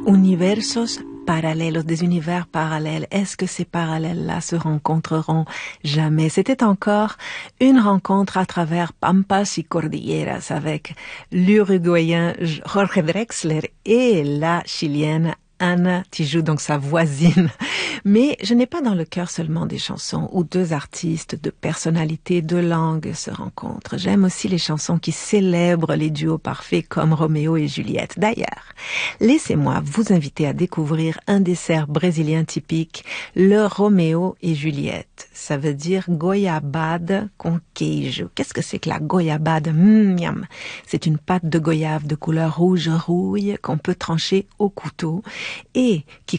Universos parallèles, des univers parallèles. Est-ce que ces parallèles-là se rencontreront jamais? C'était encore une rencontre à travers Pampas y Cordilleras avec l'Uruguayen Jorge Drexler et la Chilienne Ana Tijoux, donc sa voisine. Mais je n'ai pas dans le cœur seulement des chansons où deux artistes de personnalité, de langue se rencontrent. J'aime aussi les chansons qui célèbrent les duos parfaits comme Roméo et Juliette. D'ailleurs, laissez-moi vous inviter à découvrir un dessert brésilien typique, le Roméo et Juliette. Ça veut dire goiabada com queijo. Qu'est-ce que c'est que la goiabada? Miam. C'est une pâte de goyave de couleur rouge rouille qu'on peut trancher au couteau et qui